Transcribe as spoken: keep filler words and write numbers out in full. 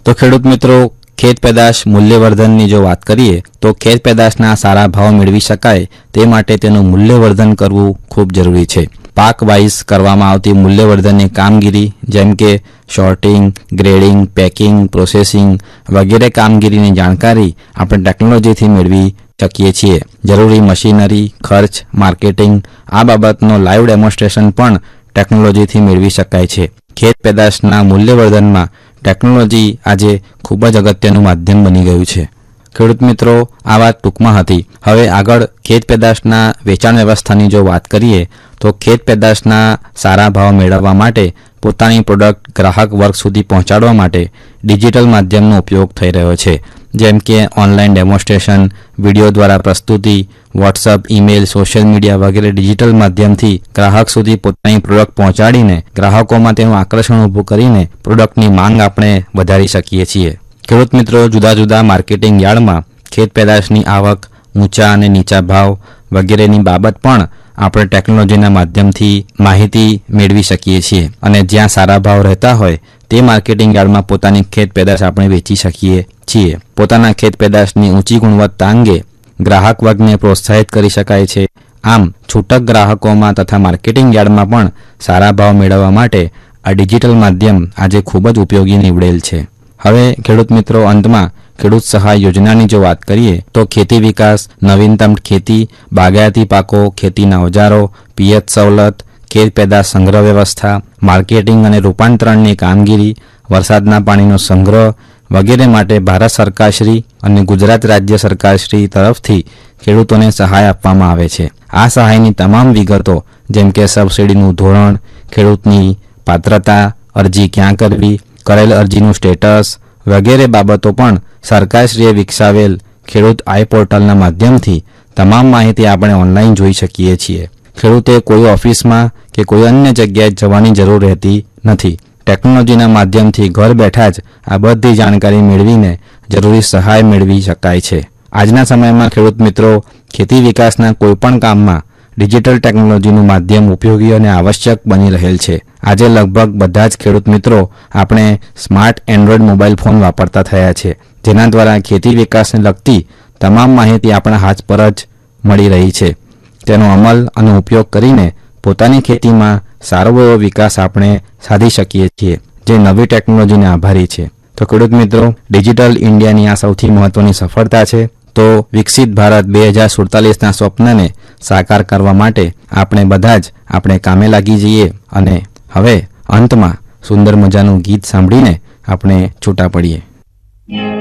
તો ખેડૂત મિત્રો, ખેત પેદાશ મૂલ્યવર્ધનની જો વાત કરીએ તો ખેત પેદાશના સારા ભાવ મેળવી શકાય તે માટે તેનું મૂલ્યવર્ધન કરવું ખૂબ જરૂરી છે. પાક વાઇઝ કરવામાં આવતી મૂલ્યવર્ધનની કામગીરી જેમ કે શોર્ટિંગ, ગ્રેડિંગ, પેકિંગ, પ્રોસેસિંગ વગેરે કામગીરીની જાણકારી આપણે ટેકનોલોજીથી મેળવી શકીએ છીએ. જરૂરી મશીનરી, ખર્ચ, માર્કેટિંગ આ બાબતનો લાઈવ ડેમોન્સ્ટ્રેશન પણ ટેકનોલોજીથી મેળવી શકાય છે. ખેત પેદાશના મૂલ્યવર્ધનમાં ટેકનોલોજી આજે ખૂબ જ અગત્યનું માધ્યમ બની ગયું છે. ખેડૂત મિત્રો, આ વાત ટૂંકમાં હતી. હવે આગળ ખેત પેદાશના વેચાણ વ્યવસ્થાની જો વાત કરીએ તો ખેત પેદાશના સારા ભાવ મેળવવા માટે પોતાની પ્રોડક્ટ ગ્રાહક વર્ગ સુધી પહોંચાડવા માટે ડિજિટલ માધ્યમનો ઉપયોગ થઈ રહ્યો છે. જેમ કે ઓનલાઈન ડેમોન્સ્ટ્રેશન, વિડીયો દ્વારા પ્રસ્તુતિ, વોટ્સઅપ, ઈમેલ, સોશિયલ મીડિયા વગેરે ડિજિટલ માધ્યમથી ગ્રાહક સુધી પોતાની પ્રોડક્ટ પહોંચાડીને ગ્રાહકોમાં તેનું આકર્ષણ ઊભું કરીને પ્રોડક્ટની માંગ આપણે વધારી શકીએ છીએ. ખેડૂત મિત્રો, જુદા જુદા માર્કેટિંગ યાર્ડમાં ખેત પેદાશની આવક, ઊંચા અને નીચા ભાવ વગેરેની બાબત પણ આપણે ટેકનોલોજીના માધ્યમથી માહિતી મેળવી શકીએ છીએ અને જ્યાં સારા ભાવ રહેતા હોય તે માર્કેટિંગ યાર્ડમાં પોતાની ખેત પેદાશ આપણે વેચી શકીએ છીએ. પોતાના ખેત પેદાશની ઊંચી ગુણવત્તા અંગે ગ્રાહક વર્ગને પ્રોત્સાહિત કરી શકાય છે. આમ છૂટક ગ્રાહકોમાં તથા માર્કેટિંગ યાર્ડમાં પણ સારા ભાવ મેળવવા માટે આ ડિજિટલ માધ્યમ આજે ખૂબ જ ઉપયોગી નીવડેલ છે. હવે ખેડૂત મિત્રો, અંતમાં ખેડૂત સહાય યોજનાની જો વાત કરીએ તો ખેતી વિકાસ, નવીનતમ ખેતી, બાગાયતી પાકો, ખેતીના ઓજારો, પિયત સવલત, ખેત પેદાશ સંગ્રહ વ્યવસ્થા, માર્કેટિંગ અને રૂપાંતરણની કામગીરી, વરસાદના પાણીનો સંગ્રહ વગેરે માટે ભારત સરકારશ્રી અને ગુજરાત રાજ્ય સરકારશ્રી તરફથી ખેડૂતોને સહાય આપવામાં આવે છે. આ સહાયની તમામ વિગતો જેમ કે સબસિડીનું ધોરણ, ખેડૂતની પાત્રતા, અરજી ક્યાં કરવી, કરેલ અરજીનું સ્ટેટસ વગેરે બાબતો પણ સરકારશ્રીએ વિકસાવેલ ખેડૂત આઈ પોર્ટલના માધ્યમથી તમામ માહિતી આપણે ઓનલાઈન જોઈ શકીએ છીએ. ખેડૂતે કોઈ ઓફિસમાં કે કોઈ અન્ય જગ્યાએ જવાની જરૂર રહેતી નથી. ટેકનોલોજીના માધ્યમથી ઘર બેઠા જ આ બધી જાણકારી મેળવીને જરૂરી સહાય મેળવી શકાય છે. આજના સમયમાં ખેડૂત મિત્રો, ખેતી વિકાસના કોઈપણ કામમાં ડિજિટલ ટેકનોલોજીનું માધ્યમ ઉપયોગી અને આવશ્યક બની રહેલ છે. આજે લગભગ બધા જ ખેડૂત મિત્રો આપણે સ્માર્ટ એન્ડ્રોઈડ મોબાઈલ ફોન વાપરતા થયા છે, જેના દ્વારા ખેતી વિકાસને લગતી તમામ માહિતી આપણા હાથ પર જ મળી રહી છે. તેનો અમલ અને ઉપયોગ કરીને પોતાની ખેતીમાં સારો એવો વિકાસ આપણે સાધી શકીએ છીએ, જે નવી ટેકનોલોજીને આભારી છે. તો ખેડૂત મિત્રો, ડિજિટલ ઇન્ડિયાની આ સૌથી મહત્વની સફળતા છે. તો વિકસિત ભારત બે હજાર સુડતાલીસના સ્વપ્નને સાકાર કરવા માટે આપણે બધા જ આપણે કામે લાગી જઈએ. અને હવે અંતમાં સુંદર મજાનું ગીત સાંભળીને આપણે છૂટા પડીએ.